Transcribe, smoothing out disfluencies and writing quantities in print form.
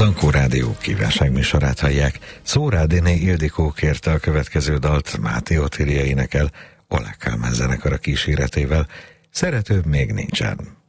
Zankó Rádió kívánságműsorát hallják. Szórádiné Ildikó kérte a következő dalt, Máté Otília énekel, Oleg Kálmán zenekara kíséretével. Szeretőbb még nincsen.